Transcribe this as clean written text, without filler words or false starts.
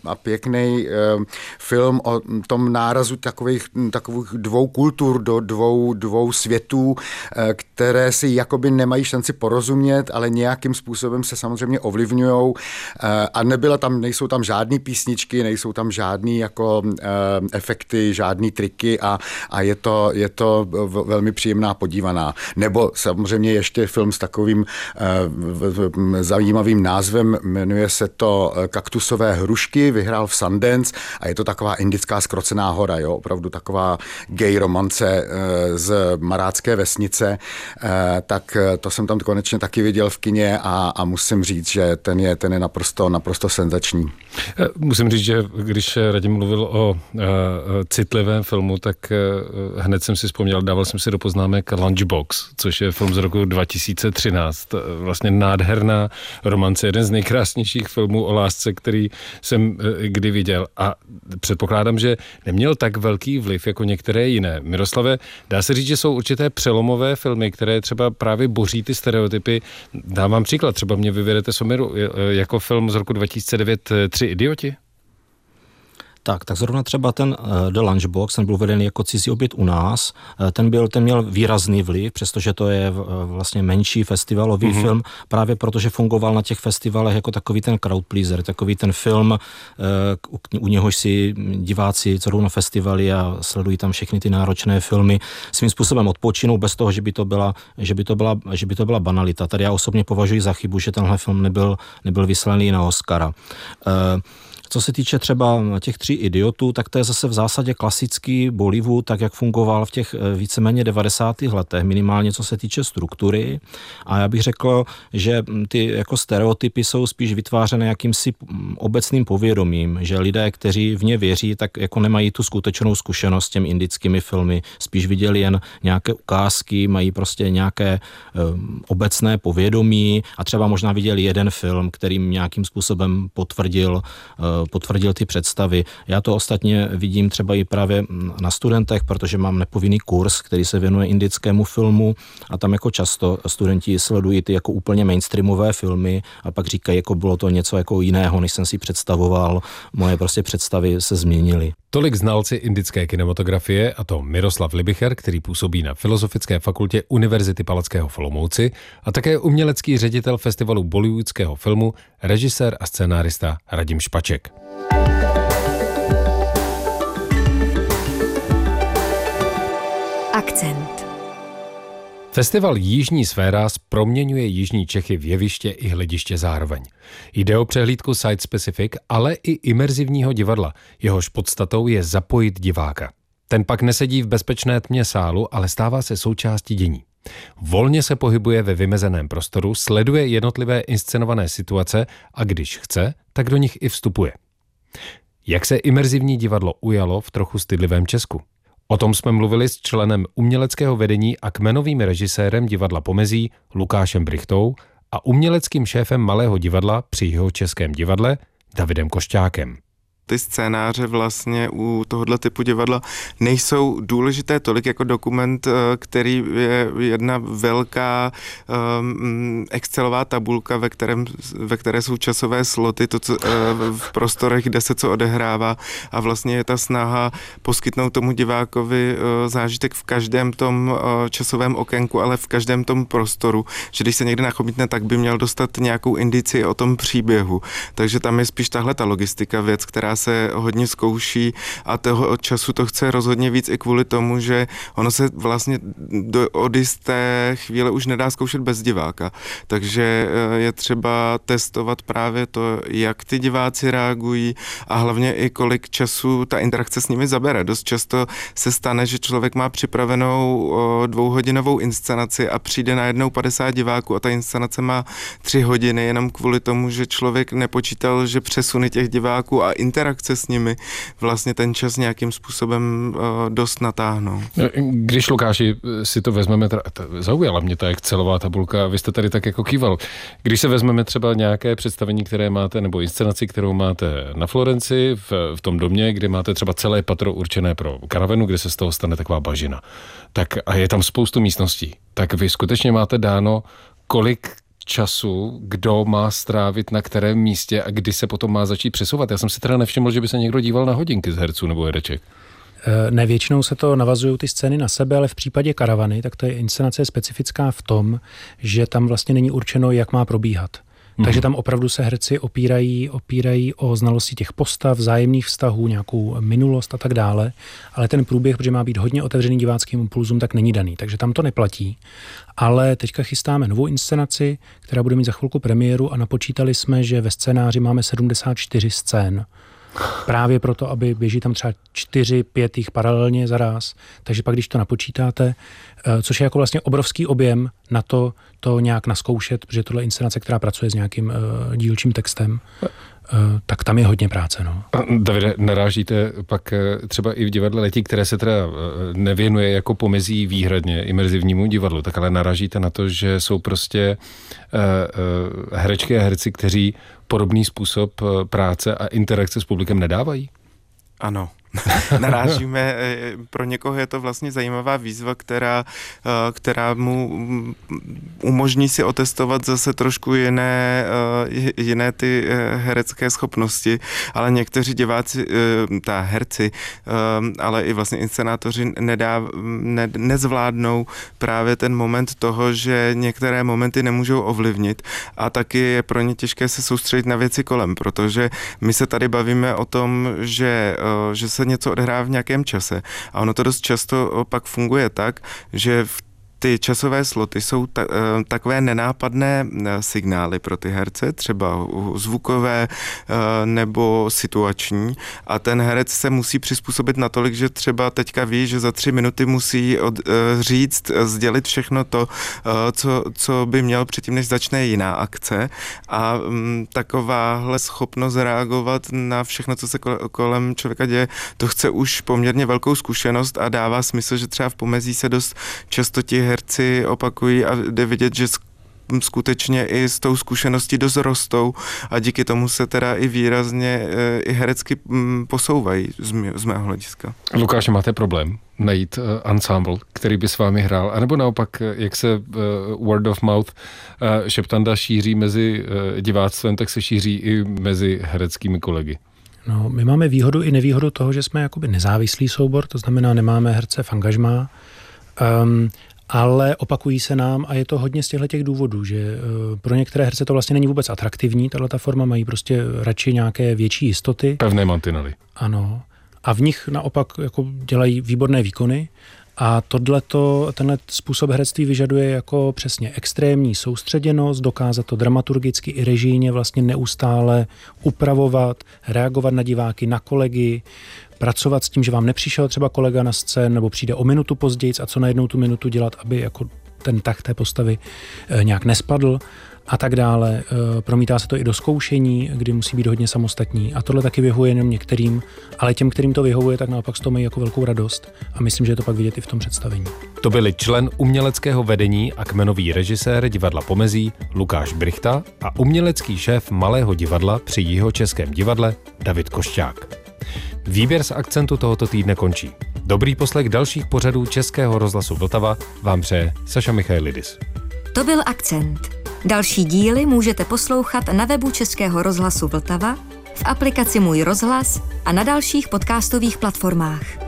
a pěkný film o tom nárazu takových dvou kultur do dvou světů, které si jakoby nemají šanci porozumět, ale nějakým způsobem se samozřejmě ovlivňujou a nejsou tam žádný písničky, nejsou tam žádný jako efekty, žádný triky a je to velmi příjemná podívaná. Nebo samozřejmě ještě film s takovým zajímavým názvem, jmenuje se to Kaktusové hrušky, vyhrál v Sundance a je to taková indická zkrocená hora, jo, opravdu taková gay romance z marácké vesnice, tak to jsem tam konečně taky viděl v kině a musím říct, že ten je naprosto senzační. Musím říct, že když Radim mluvil o citlivém filmu, tak hned jsem si vzpomněl, dával jsem si do poznámek Lunchbox, což je film z roku 2013. Vlastně nádherná romance, jeden z nejkrásnějších filmů o lásce, který jsem kdy viděl. A předpokládám, že neměl tak velký vliv jako některé jiné. Miroslave, dá se říct, že jsou určité přelomové filmy, které třeba právě boří ty stereotypy. Dám vám příklad, třeba mě vyvedete Somiru jako film z roku 2009 Tři idioti? Tak zrovna třeba ten The Lunchbox, ten byl vedený jako Cizí oběd u nás, ten měl výrazný vliv, přestože to je vlastně menší festivalový film, právě protože fungoval na těch festivalech jako takový ten crowd pleaser, takový ten film, u něhož si diváci, co jdou na festivaly a sledují tam všechny ty náročné filmy, svým způsobem odpočinou bez toho, že by to byla banalita. Tady já osobně považuji za chybu, že tenhle film nebyl vyslaný na Oscara. Co se týče třeba těch Tří idiotů, tak to je zase v zásadě klasický Bollywood, tak jak fungoval v těch víceméně 90. letech, minimálně co se týče struktury. A já bych řekl, že ty jako stereotypy jsou spíš vytvářené jakýmsi obecným povědomím, že lidé, kteří v ně věří, tak jako nemají tu skutečnou zkušenost s těmi indickými filmy, spíš viděli jen nějaké ukázky, mají prostě nějaké obecné povědomí a třeba možná viděli jeden film, kterým nějakým způsobem potvrdil ty představy. Já to ostatně vidím třeba i právě na studentech, protože mám nepovinný kurz, který se věnuje indickému filmu a tam jako často studenti sledují ty jako úplně mainstreamové filmy a pak říkají, jako bylo to něco jako jiného, než jsem si představoval. Moje prostě představy se změnily. Tolik znalci indické kinematografie, a to Miroslav Libicher, který působí na Filozofické fakultě Univerzity Palackého v Olomouci a také umělecký ředitel festivalu bollywoodského filmu, režisér a scénárista Radim Špaček. Akcent. Festival Jižní sféra proměňuje jižní Čechy v jeviště i hlediště zároveň. Jde o přehlídku site-specific, ale i imerzivního divadla. Jehož podstatou je zapojit diváka. Ten pak nesedí v bezpečné tmě sálu, ale stává se součástí dění. Volně se pohybuje ve vymezeném prostoru, sleduje jednotlivé inscenované situace a když chce, tak do nich i vstupuje. Jak se imerzivní divadlo ujalo v trochu stydlivém Česku? O tom jsme mluvili s členem uměleckého vedení a kmenovým režisérem divadla Pomezí Lukášem Brychtou a uměleckým šéfem Malého divadla při Jihočeském divadle Davidem Košťákem. Ty scénáře vlastně u tohohle typu divadla nejsou důležité tolik jako dokument, který je jedna velká excelová tabulka, ve které jsou časové sloty, v prostorech, kde se co odehrává a vlastně je ta snaha poskytnout tomu divákovi zážitek v každém tom časovém okénku, ale v každém tom prostoru, že když se někde nachomítne, tak by měl dostat nějakou indici o tom příběhu. Takže tam je spíš tahle ta logistika věc, která se hodně zkouší a toho času to chce rozhodně víc i kvůli tomu, že ono se vlastně od jisté chvíle už nedá zkoušet bez diváka. Takže je třeba testovat právě to, jak ty diváci reagují a hlavně i kolik času ta interakce s nimi zabere. Dost často se stane, že člověk má připravenou 2hodinovou inscenaci a přijde najednou 50 diváků a ta inscenace má 3 hodiny jenom kvůli tomu, že člověk nepočítal, že přesuny těch diváků a interakce s nimi vlastně ten čas nějakým způsobem dost natáhnou. Když, Lukáši, si to vezmeme, zaujala mě ta excelová tabulka, vy jste tady tak jako kýval. Když se vezmeme třeba nějaké představení, které máte, nebo inscenaci, kterou máte na Florenci, v tom domě, kde máte třeba celé patro určené pro karavenu, kde se z toho stane taková bažina. Tak a je tam spoustu místností. Tak vy skutečně máte dáno, kolik času, kdo má strávit na kterém místě a kdy se potom má začít přesouvat? Já jsem si teda nevšiml, že by se někdo díval na hodinky z herců nebo hereček. Ne, většinou se to navazují ty scény na sebe, ale v případě Karavany, tak ta inscenace je specifická v tom, že tam vlastně není určeno, jak má probíhat. Takže tam opravdu se herci opírají o znalosti těch postav, vzájemných vztahů, nějakou minulost a tak dále, ale ten průběh, protože má být hodně otevřený diváckým impulzům, tak není daný, takže tam to neplatí. Ale teďka chystáme novou inscenaci, která bude mít za chvilku premiéru a napočítali jsme, že ve scénáři máme 74 scén. Právě proto, aby běží tam třeba 4-5 jich paralelně zaráz. Takže pak, když to napočítáte, což je jako vlastně obrovský objem na to nějak naskoušet, protože tohle je inscenace, která pracuje s nějakým dílčím textem, tak tam je hodně práce. No. Davide, narážíte pak třeba i v divadle Letí, které se teda nevěnuje jako pomezí výhradně imerzivnímu divadlu, tak ale narážíte na to, že jsou prostě herečky a herci, kteří podobný způsob práce a interakce s publikem nedávají? Ano. Narážíme, pro někoho je to vlastně zajímavá výzva, která mu umožní si otestovat zase trošku jiné ty herecké schopnosti, ale někteří diváci, herci, ale i vlastně inscenátoři nezvládnou právě ten moment toho, že některé momenty nemůžou ovlivnit a taky je pro ně těžké se soustředit na věci kolem, protože my se tady bavíme o tom, že se něco odehrává v nějakém čase. A ono to dost často pak funguje tak, že ty časové sloty jsou takové nenápadné signály pro ty herce, třeba zvukové nebo situační a ten herec se musí přizpůsobit natolik, že třeba teďka ví, že za 3 minuty musí sdělit všechno to, co by měl předtím, než začne jiná akce a takováhle schopnost reagovat na všechno, co se kolem člověka děje, to chce už poměrně velkou zkušenost a dává smysl, že třeba v pomezí se dost často ti herci opakují a jde vidět, že skutečně i s tou zkušeností dost rostou a díky tomu se teda i výrazně i herecky posouvají z mého hlediska. Lukáš, máte problém najít ensemble, který by s vámi hrál, anebo naopak, jak se word of mouth šeptanda šíří mezi diváctvem, tak se šíří i mezi hereckými kolegy? No, my máme výhodu i nevýhodu toho, že jsme jakoby nezávislý soubor, to znamená, nemáme herce v angažmá, ale opakují se nám a je to hodně z těch důvodů, že pro některé herce to vlastně není vůbec atraktivní, tato forma, mají prostě radši nějaké větší jistoty. Pevné mantinely. Ano. A v nich naopak jako dělají výborné výkony a tenhle způsob herectví vyžaduje jako přesně extrémní soustředěnost, dokázat to dramaturgicky i režijně vlastně neustále upravovat, reagovat na diváky, na kolegy, pracovat s tím, že vám nepřišel třeba kolega na scén nebo přijde o minutu později a co najednou tu minutu dělat, aby jako ten tah té postavy nějak nespadl a tak dále. Promítá se to i do zkoušení, kdy musí být hodně samostatní a tohle taky vyhovuje jenom některým, ale těm, kterým to vyhovuje, tak naopak z toho mají jako velkou radost a myslím, že je to pak vidět i v tom představení. To byli člen uměleckého vedení a kmenový režisér divadla Pomezí Lukáš Brychta a umělecký šéf Malého divadla při Jihočeském divadle David Košťák. Výběr z akcentu tohoto týdne končí. Dobrý poslech dalších pořadů Českého rozhlasu Vltava vám přeje Saša Michailidis. To byl Akcent. Další díly můžete poslouchat na webu Českého rozhlasu Vltava, v aplikaci Můj rozhlas a na dalších podcastových platformách.